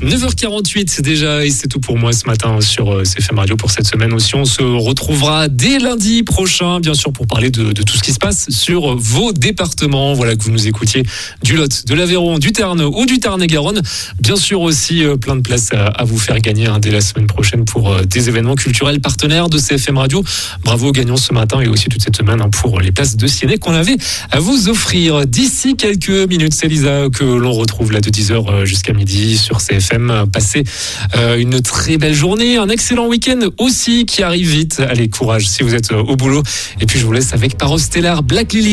9h48 déjà, et c'est tout pour moi ce matin sur CFM Radio pour cette semaine aussi. On se retrouvera dès lundi prochain, bien sûr, pour parler de tout ce qui se passe sur vos départements. Voilà, que vous nous écoutiez du Lot, de l'Aveyron, du Tarn ou du Tarn-et-Garonne. Bien sûr aussi, plein de places à vous faire gagner dès la semaine prochaine pour des événements culturels partenaires de CFM Radio. Bravo aux gagnants ce matin et aussi toute cette semaine pour les places de ciné qu'on avait à vous offrir. D'ici quelques minutes, c'est Lisa que l'on retrouve là de 10h jusqu'à midi sur CFM. Passez une très belle journée, un excellent week-end aussi qui arrive vite. Allez, courage si vous êtes au boulot. Et puis je vous laisse avec Paroles Stellar, Black Lily.